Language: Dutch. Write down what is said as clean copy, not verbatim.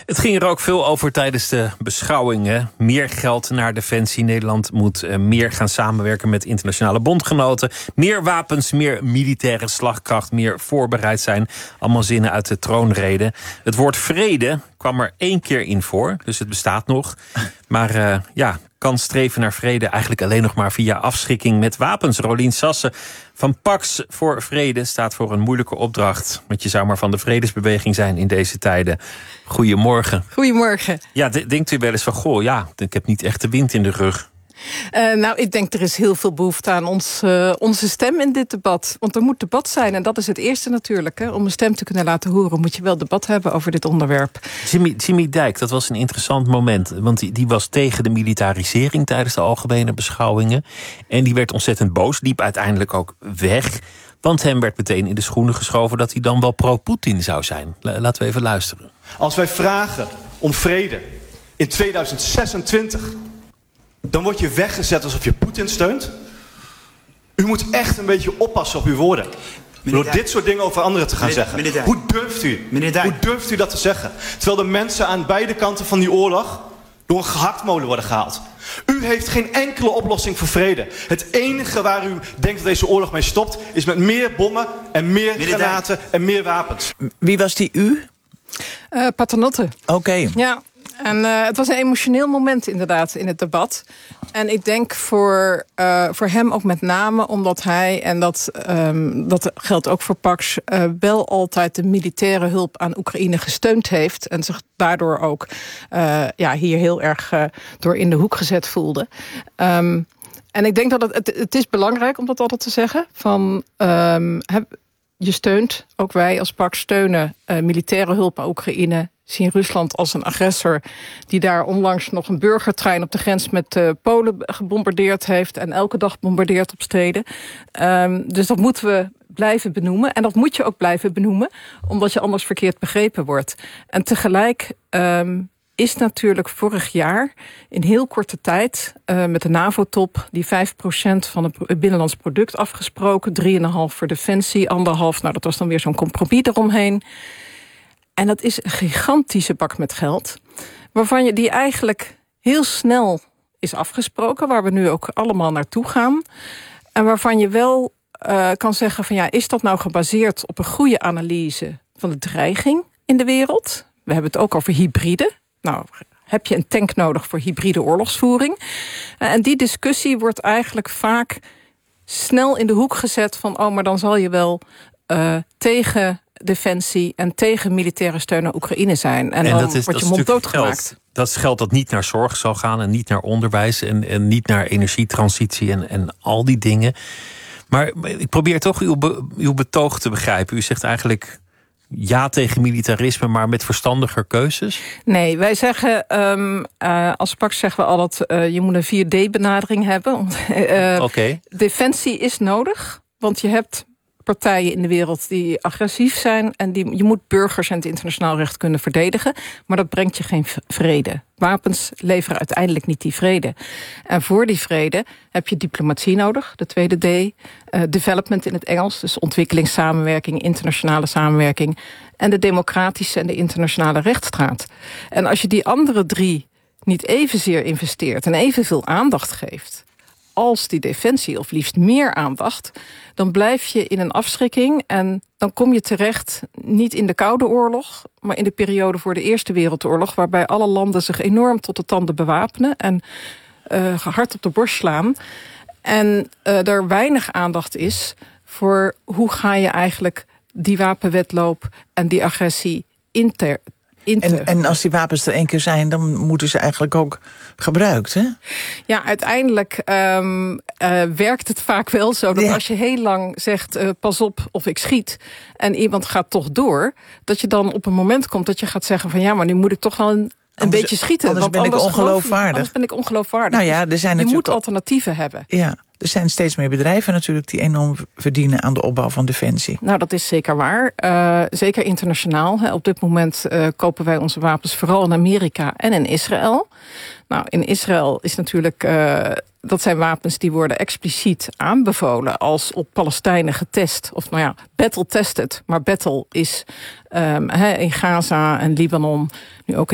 Het ging er ook veel over tijdens de beschouwingen. Meer geld naar defensie. Nederland moet meer gaan samenwerken met internationale bondgenoten. Meer wapens, meer militaire slagkracht, meer voorbereid zijn. Allemaal zinnen uit de troonrede. Het woord vrede kwam er 1 keer in voor, dus het bestaat nog. Maar kan streven naar vrede eigenlijk alleen nog maar via afschrikking met wapens. Rolien Sassen van Pax voor Vrede staat voor een moeilijke opdracht. Want je zou maar van de vredesbeweging zijn in deze tijden. Goedemorgen. Goedemorgen. Ja, denkt u wel eens van, ik heb niet echt de wind in de rug. Ik denk er is heel veel behoefte aan onze stem in dit debat. Want er moet debat zijn en dat is het eerste natuurlijk. Hè. Om een stem te kunnen laten horen moet je wel debat hebben over dit onderwerp. Jimmy Dijk, dat was een interessant moment. Want die was tegen de militarisering tijdens de algemene beschouwingen. En die werd ontzettend boos, liep uiteindelijk ook weg. Want hem werd meteen in de schoenen geschoven dat hij dan wel pro-Poetin zou zijn. Laten we even luisteren. Als wij vragen om vrede in 2026... dan word je weggezet alsof je Poetin steunt. U moet echt een beetje oppassen op uw woorden. Door dit soort dingen over anderen te gaan zeggen. Hoe durft u? Hoe durft u dat te zeggen? Terwijl de mensen aan beide kanten van die oorlog door een gehaktmolen worden gehaald. U heeft geen enkele oplossing voor vrede. Het enige waar u denkt dat deze oorlog mee stopt is met meer bommen en meer granaten en meer wapens. Wie was die u? Paternotte. Oké. Ja. En het was een emotioneel moment inderdaad in het debat. En ik denk voor hem ook met name omdat hij, en dat geldt ook voor Pax, wel altijd de militaire hulp aan Oekraïne gesteund heeft. En zich daardoor ook hier heel erg door in de hoek gezet voelde. En ik denk dat het is belangrijk om dat altijd te zeggen. Je steunt, ook wij als Pax steunen militaire hulp aan Oekraïne. Zien Rusland als een agressor die daar onlangs nog een burgertrein op de grens met Polen gebombardeerd heeft en elke dag bombardeert op steden. Dus dat moeten we blijven benoemen. En dat moet je ook blijven benoemen, omdat je anders verkeerd begrepen wordt. En tegelijk is natuurlijk vorig jaar in heel korte tijd met de NAVO-top die 5% van het binnenlands product afgesproken, 3,5 voor defensie, 1,5, dat was dan weer zo'n compromis eromheen. En dat is een gigantische bak met geld, waarvan die eigenlijk heel snel is afgesproken, waar we nu ook allemaal naartoe gaan. En waarvan je wel kan zeggen van is dat nou gebaseerd op een goede analyse van de dreiging in de wereld? We hebben het ook over hybride. Nou, heb je een tank nodig voor hybride oorlogsvoering? En die discussie wordt eigenlijk vaak snel in de hoek gezet van maar dan zal je wel tegen defensie en tegen militaire steun aan Oekraïne zijn. En dan wordt je mond doodgemaakt. Dat is geld dat niet naar zorg zal gaan en niet naar onderwijs en niet naar energietransitie en al die dingen. Maar ik probeer toch uw betoog te begrijpen. U zegt eigenlijk ja tegen militarisme, maar met verstandiger keuzes? Nee, wij zeggen, als Pax zeggen we altijd, je moet een 4D-benadering hebben. Oké. Defensie is nodig, want je hebt partijen in de wereld die agressief zijn en je moet burgers en het internationaal recht kunnen verdedigen, maar dat brengt je geen vrede. Wapens leveren uiteindelijk niet die vrede. En voor die vrede heb je diplomatie nodig, de tweede D, development in het Engels, dus ontwikkelingssamenwerking, internationale samenwerking, en de democratische en de internationale rechtsstaat. En als je die andere 3 niet evenzeer investeert en evenveel aandacht geeft als die defensie, of liefst meer aandacht, dan blijf je in een afschrikking en dan kom je terecht niet in de Koude Oorlog, maar in de periode voor de Eerste Wereldoorlog, waarbij alle landen zich enorm tot de tanden bewapenen en hard op de borst slaan. En er weinig aandacht is voor hoe ga je eigenlijk die wapenwedloop en die agressie En als die wapens er 1 keer zijn, dan moeten ze eigenlijk ook gebruikt, hè? Ja, uiteindelijk werkt het vaak wel zo dat als je heel lang zegt pas op of ik schiet en iemand gaat toch door, dat je dan op een moment komt dat je gaat zeggen van maar nu moet ik toch wel een beetje schieten. Anders ben ik ongeloofwaardig. Anders ben ik ongeloofwaardig. Nou ja, er zijn je moet alternatieven hebben. Ja, er zijn steeds meer bedrijven natuurlijk die enorm verdienen aan de opbouw van defensie. Nou, dat is zeker waar. Zeker internationaal. Op dit moment kopen wij onze wapens vooral in Amerika en in Israël. Nou, in Israël is natuurlijk dat zijn wapens die worden expliciet aanbevolen als op Palestijnen getest. Of battle tested. Maar battle is in Gaza en Libanon, nu ook in